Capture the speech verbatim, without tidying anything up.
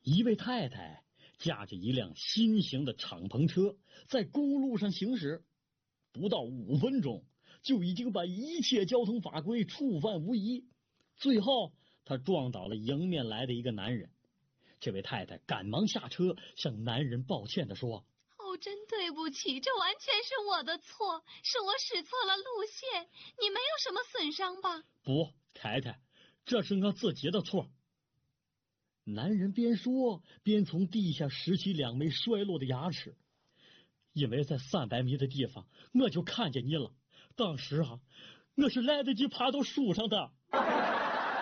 一位太太驾着一辆新型的敞篷车在公路上行驶，不到五分钟就已经把一切交通法规触犯无疑。最后他撞倒了迎面来的一个男人。这位太太赶忙下车向男人抱歉地说： 哦，真对不起，这完全是我的错，是我驶错了路线，你没有什么损伤吧？ 不，太太，这是我自己的错。男人边说边从地下拾起两枚摔落的牙齿。因为在三百米的地方我就看见你了，当时啊，我是来得及爬到树上的。